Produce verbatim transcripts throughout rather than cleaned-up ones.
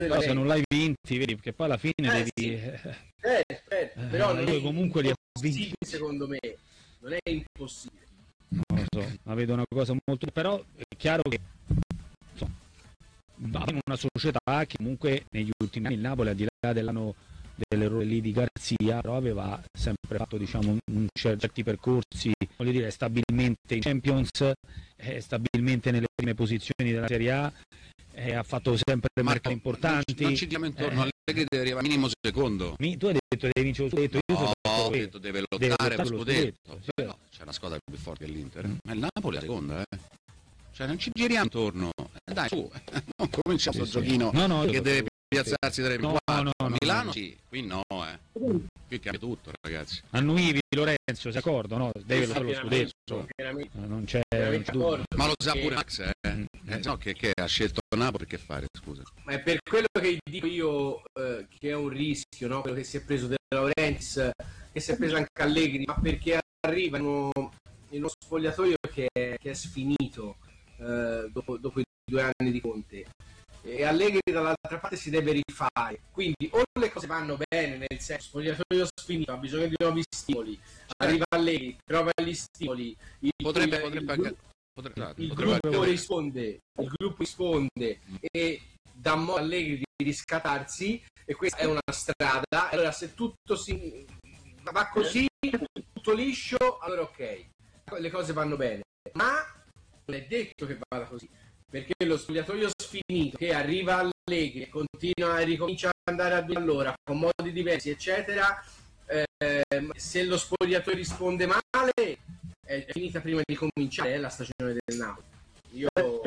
della no, se non l'hai vinti, vedi, perché poi alla fine eh, devi... Sì. Eh, eh, però non è comunque li ho vinti. Secondo me non è impossibile. Non lo so, la vedo una cosa molto... Però è chiaro che insomma, abbiamo una società che comunque negli ultimi anni il Napoli, al di là dell'anno dell'errore lì di Garzia, però aveva sempre fatto, diciamo, un certi percorsi, voglio dire, stabilmente in Champions, eh, stabilmente nelle prime posizioni della Serie A, eh, ha fatto sempre mercati importanti. Non ci diamo intorno, eh, Allegri deve arrivare minimo secondo. Mi, tu hai detto devi vincere lo scudetto, io no, ho detto, detto deve lottare, deve lottare per lo scudetto, scudetto, sì. Però c'è una squadra più forte dell'Inter, mm. ma il Napoli è la seconda, eh. Cioè non ci giriamo intorno, eh, dai su, non cominciamo sì, questo sì. giochino no, no, che deve piazzarsi dalle no, quattro. no, A no, Milano no. sì, qui no, eh. Qui cambia tutto, ragazzi. Annuivi, Lorenzo, sei d'accordo? No? Deve fare lo scudetto, non c'è, non c'è dubbio. Ma lo sa pure Max, eh? eh no, che, che ha scelto Napoli, che fare, scusa. Ma è per quello che dico io eh, che è un rischio, no? Quello che si è preso De Laurentiis, che si è preso anche Allegri, ma perché arriva in uno, in uno spogliatoio che è, che è sfinito eh, dopo, dopo i due anni di Conte. E Allegri dall'altra parte si deve rifare, quindi o le cose vanno bene, nel senso spogliatoio sfinito, ha bisogno di nuovi stimoli, arriva Allegri, trova gli stimoli, il, potrebbe, il, potrebbe il, anche, potrebbe, il potrebbe gruppo anche... risponde, il gruppo risponde e dà modo a Allegri di riscattarsi, e questa è una strada. Allora se tutto si va così, tutto liscio, allora ok, le cose vanno bene, ma non è detto che vada così, perché lo spogliatoio sfinito che arriva Allegri e continua a ricomincia ad andare a due all'ora con modi diversi eccetera, eh, se lo spogliatoio risponde male è finita prima di cominciare eh, la stagione del Napoli. Io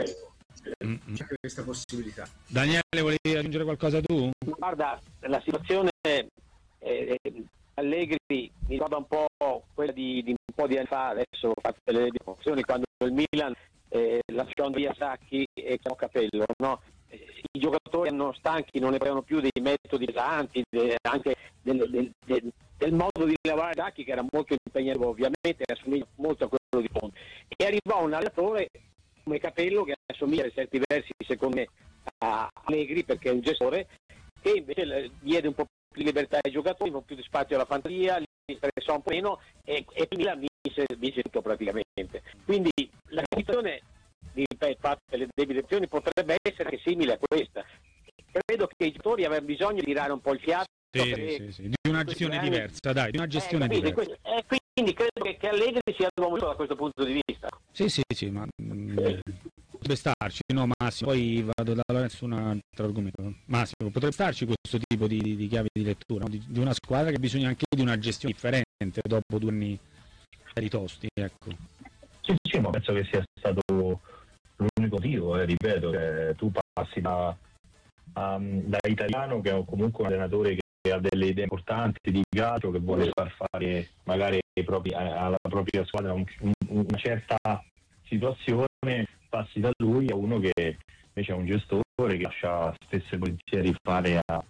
Mm-hmm. c'è questa possibilità. Daniele, volevi aggiungere qualcosa tu? Guarda, la situazione eh, eh, Allegri mi ricorda un po' quella di, di un po' di anni fa, adesso ho fatto le dimostrazioni quando il Milan Eh, lasciò via Sacchi e Capello, no? Eh, i giocatori erano stanchi, non ne avevano più dei metodi pesanti, de, anche del, del, del, del modo di lavorare Sacchi, che era molto impegnativo, ovviamente assomiglia molto a quello di Conte, e arrivò un allenatore come Capello che assomiglia per certi versi secondo me a Allegri, perché è un gestore che invece diede un po' più di libertà ai giocatori, un po' più di spazio alla fantasia, li stressò un po' meno e, e quindi la vinse, vinse tutto praticamente. Quindi la situazione di parte le debite azioni potrebbe essere anche simile a questa. Credo che i giocatori avevano bisogno di tirare un po' il fiato, sì, sì, sì. Di una gestione anni... diversa, dai, di una gestione eh, diversa. Questo, eh, quindi credo che, che Allegri sia l'uomo da questo punto di vista. Sì, sì, sì, ma mh, potrebbe starci, no Massimo, poi vado da Lorenzo su un altro argomento. Massimo, potrebbe starci questo tipo di, di, di chiave di lettura, no? di, di una squadra che ha bisogno anche di una gestione differente dopo due anni ritosti, ecco. Sì, sì, ma penso che sia stato l'unico motivo, eh, ripeto, che tu passi da, um, da italiano, che è comunque un allenatore che ha delle idee importanti di calcio, che vuole far fare magari ai propri, alla propria squadra un, un, una certa situazione, passi da lui a uno che invece è un gestore che lascia spesso e volentieri fare a,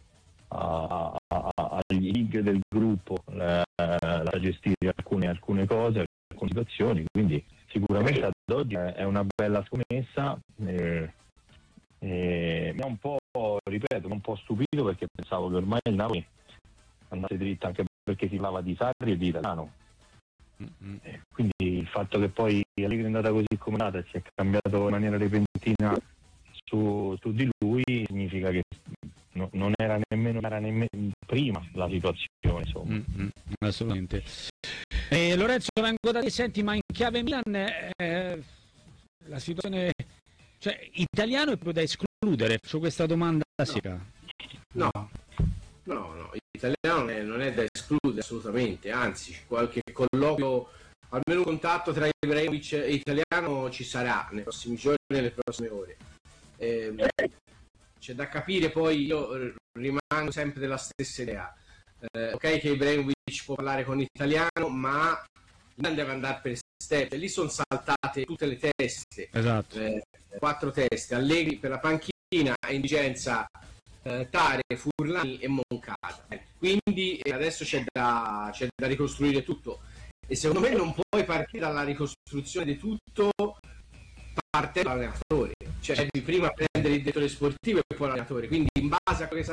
a, a, a, agli league del gruppo la, la gestire alcune, alcune cose, alcune situazioni, quindi sicuramente ad oggi è una bella scommessa. Eh, eh, mi ha un po', ripeto, un po' stupito, perché pensavo che ormai il Napoli andasse dritto, anche perché si parlava di Sarri e di italiano. Mm-hmm. Eh, quindi il fatto che poi Allegri è andata così come è andata e si è cambiato in maniera repentina su, su di lui significa che no, non era nemmeno, era nemmeno prima la situazione, insomma. Mm-hmm. Assolutamente. Eh, Lorenzo, vengo da te, senti, ma in chiave Milan eh, la situazione, cioè italiano è proprio da escludere, faccio questa domanda secca. No, no, no, italiano non è, non è da escludere assolutamente, anzi qualche colloquio, almeno un contatto tra Ibrahimovic e italiano ci sarà nei prossimi giorni, nelle prossime ore. Eh, c'è da capire, poi io rimango sempre della stessa idea. Eh, ok che Ibrahimovic può parlare con italiano, ma non deve andare per step, lì sono saltate tutte le teste, esatto. eh, quattro teste, Allegri per la panchina, Indigenza, eh, Tare, Furlani e Moncada, eh, quindi eh, adesso c'è da, c'è da ricostruire tutto, e secondo me non puoi partire dalla ricostruzione di tutto parte l'allenatore, cioè devi prima prendere il direttore sportivo e poi l'allenatore, quindi in base a quello che